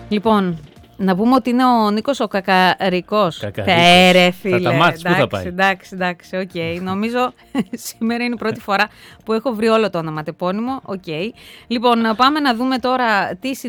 Λοιπόν, να πούμε ότι είναι ο Νίκος ο Κακαρικός. Ρε φίλε. Θα τα μάθεις, πού θα πάει. Εντάξει, οκ. Νομίζω σήμερα είναι η πρώτη φορά που έχω βρει όλο το ονοματεπώνυμο. Οκ. Λοιπόν, πάμε να δούμε τώρα τι